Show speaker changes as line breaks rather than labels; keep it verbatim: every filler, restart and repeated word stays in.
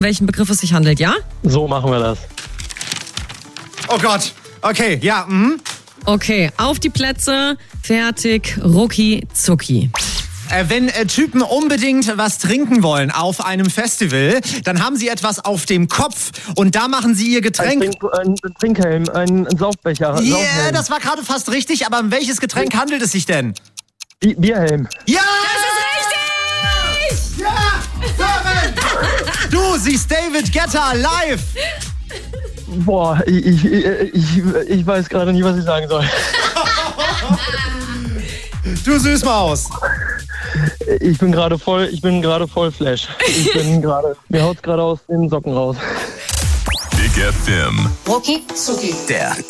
welchen Begriff es sich handelt, ja?
So machen wir das.
Oh Gott. Okay, ja. Mhm.
Okay, auf die Plätze, fertig, rucki zucki.
Äh, wenn äh, Typen unbedingt was trinken wollen auf einem Festival, dann haben sie etwas auf dem Kopf und da machen sie ihr Getränk.
Ein, Trink, ein Trinkhelm, ein, ein Saufbecher.
Ja, yeah,
Saufhelm.
das war gerade fast richtig, aber um welches Getränk handelt es sich denn?
Bi- Bierhelm.
Ja!
Das ist richtig!
Ja! Sören! Du siehst David Guetta live!
Boah, ich, ich, ich, ich weiß gerade nicht, was ich sagen soll.
Du Süßmaus!
Ich bin gerade voll, ich bin gerade voll Flash. Ich bin gerade, mir haut's gerade aus den Socken raus.
Big F M.
Rucki zucki.
Der